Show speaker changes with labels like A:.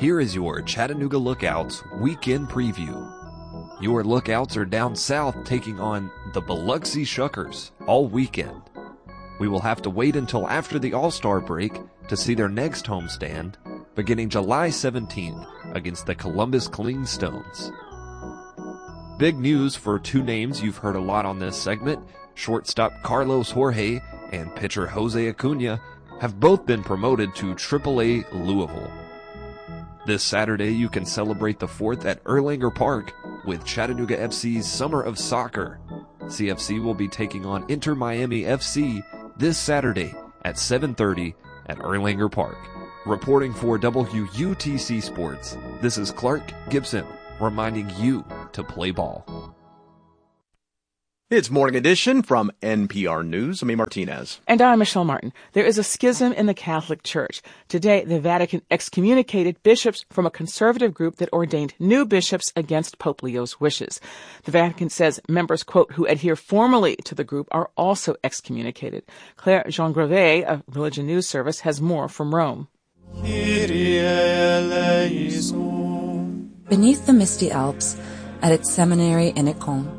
A: Here is your Chattanooga Lookouts weekend preview. Your Lookouts are down south taking on the Biloxi Shuckers all weekend. We will have to wait until after the All-Star break to see their next homestand, beginning July 17th against the Columbus Clingstones. Big news for two names you've heard a lot on this segment. Shortstop Carlos Jorge and pitcher Jose Acuna have both been promoted to AAA Louisville. This Saturday you can celebrate the 4th at Erlanger Park with Chattanooga FC's Summer of Soccer. CFC will be taking on Inter Miami FC this Saturday at 7:30 at Erlanger Park. Reporting for WUTC Sports, this is Clark Gibson reminding you to play ball.
B: It's Morning Edition from NPR News. I'm Martinez.
C: And I'm Michelle Martin. There is a schism in the Catholic Church. Today, the Vatican excommunicated bishops from a conservative group that ordained new bishops against Pope Leo's wishes. The Vatican says members, quote, who adhere formally to the group are also excommunicated. Claire Jean Grevet of Religion News Service has more from Rome.
D: Beneath the misty Alps, at its seminary in Écon,